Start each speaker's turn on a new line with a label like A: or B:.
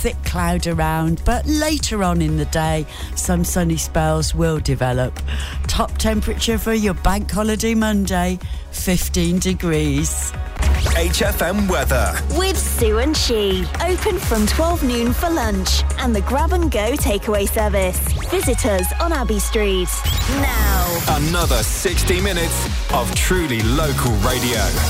A: thick cloud around, but later on in the day, some sunny spells will develop. Top temperature for your bank holiday Monday, 15 degrees.
B: HFM weather.
C: With Sue and She. Open from 12 noon for lunch and the grab and go takeaway service. Visit us on Abbey Street. Now.
B: Another 60 minutes of truly local radio.